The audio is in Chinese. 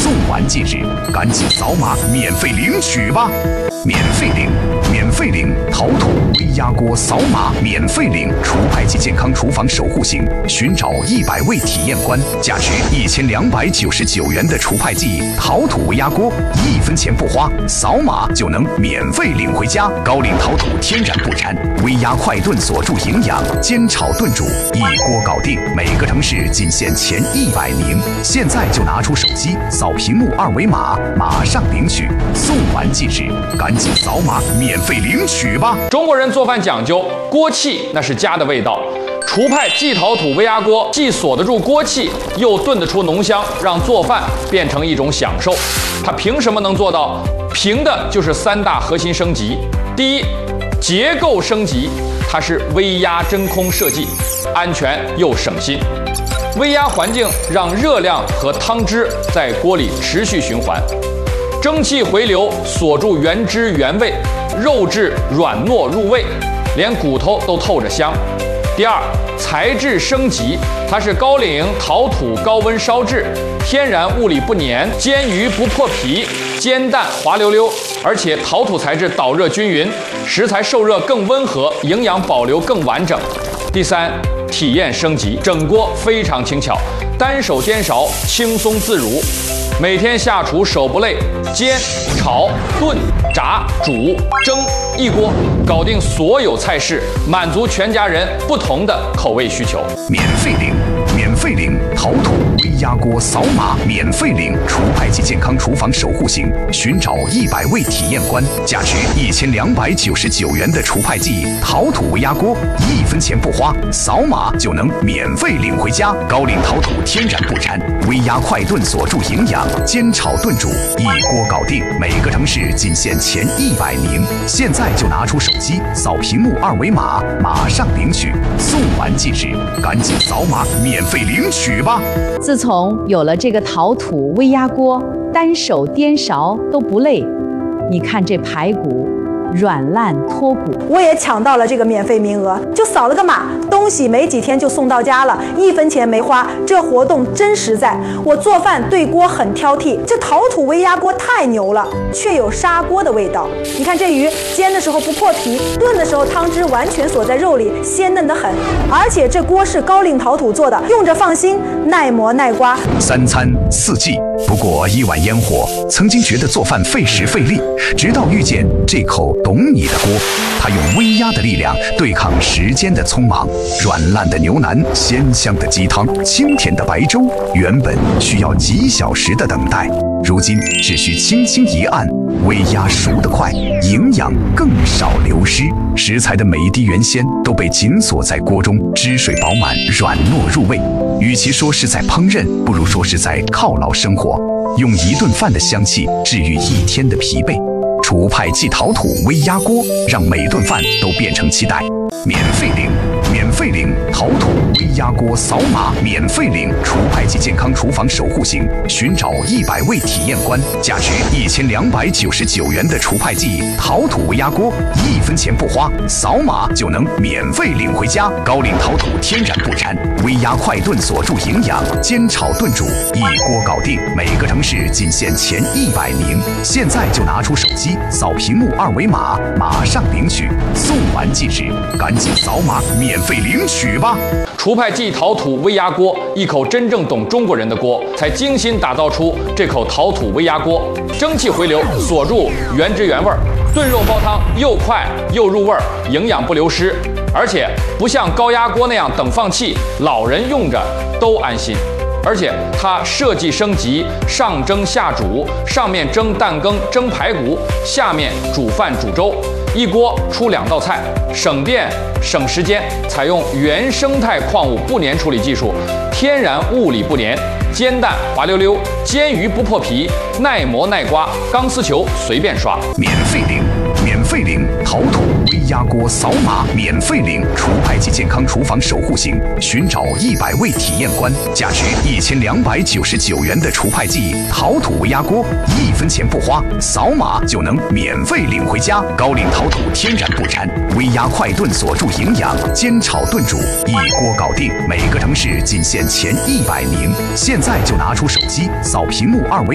送完即止，赶紧扫码免费领取吧！免费领，免费领！陶土微压锅扫码免费领，除派及健康厨房守护型，寻找100位体验官，价值1299元的除派剂陶土微压锅，1分钱不花，扫码就能免费领回家。高岭陶土天然不粘，微压快炖锁住营养，煎炒炖煮一锅搞定。每个城市仅限前100名，现在就拿出手机扫屏幕2维码，马上领取，送完即止，赶紧扫码免费领取吧！ 中国人做饭讲究锅气，那是家的味道。厨派冀陶土微压锅既锁得住锅气，又炖得出浓香，让做饭变成一种享受。它凭什么能做到？凭的就是3大核心升级。第一，结构升级，它是微压真空设计，安全又省心。微压环境让热量和汤汁在锅里持续循环，蒸汽回流锁住原汁原味，肉质软糯入味，连骨头都透着香。第二，材质升级，它是高岭陶土高温烧制，天然物理不粘，煎鱼不破皮，煎蛋滑溜溜，而且陶土材质导热均匀，食材受热更温和，营养保留更完整。第三，体验升级，整锅非常轻巧，单手颠勺轻松自如，每天下厨手不累，煎、炒、炖、炸、煮、蒸，一锅搞定所有菜式，满足全家人不同的口味需求。 免费领，免费领！陶土微压锅扫码免费领，除派及健康厨房守护型，寻找100位体验官，价值1299元的除派剂陶土微压锅，1分钱不花，扫码就能免费领回家。高岭陶土天然不粘，微压快炖锁住营养，煎炒炖煮一锅搞定。每个城市仅限前100名，现在就拿出手机扫屏幕2维码，马上领取，送完即止，赶紧扫码免费领取吧！ 自从有了这个陶土微压锅，单手颠勺都不累。你看这排骨软烂脱骨， 我也抢到了这个免费名额，就扫了个码，东西没几天就送到家了，1分钱没花，这活动真实在。我做饭对锅很挑剔，这陶土微压锅太牛了，却有砂锅的味道。你看这鱼煎的时候不破皮，炖的时候汤汁完全锁在肉里，鲜嫩得很。而且这锅是高岭陶土做的，用着放心，耐磨耐刮。 3餐4季，不过1碗烟火。曾经觉得做饭费时费力，直到遇见这口懂你的锅，它用微压的力量对抗时间的匆忙。软烂的牛腩，鲜香的鸡汤，清甜的白粥，原本需要几小时的等待，如今只需轻轻一按，微压熟得快，营养更少流失。食材的每一滴原鲜都被紧锁在锅中，汁水饱满，软糯入味。与其说是在烹饪，不如说是在犒劳生活，用一顿饭的香气治愈一天的疲惫。厨派冀陶土微压锅，让每顿饭都变成期待。免费领，免费领！陶土微压锅扫码免费领，除派冀健康厨房守护型，寻找100位体验官，价值1299元的除派剂陶土微压锅，1分钱不花，扫码就能免费领回家。高岭陶土天然不粘，微压快炖锁住营养，煎炒炖煮一锅搞定。每个城市仅限前100名，现在就拿出手机扫屏幕2维码，马上领取，送完即止，赶紧扫码免费领取吧！ 厨派冀陶土微压锅，一口真正懂中国人的锅，才精心打造出这口陶土微压锅。蒸汽回流锁住原汁原味，炖肉煲汤又快又入味，营养不流失。而且不像高压锅那样等放气，老人用着都安心。而且它设计升级，上蒸下煮，上面蒸蛋羹、蒸排骨，下面煮饭煮粥，一锅出2道菜，省电省时间。采用原生态矿物不粘处理技术，天然物理不粘，煎蛋滑溜溜，煎鱼不破皮，耐磨耐刮，钢丝球随便刷。 免费领，免费领！陶土微压锅扫码免费领，除派冀健康厨房守护型，寻找100位体验官，价值1299元的除派剂陶土微压锅，1分钱不花，扫码就能免费领回家。高岭陶土天然不粘，微压快炖锁住营养，煎炒炖煮一锅搞定。每个城市仅限前100名，现在就拿出手机扫屏幕2维码。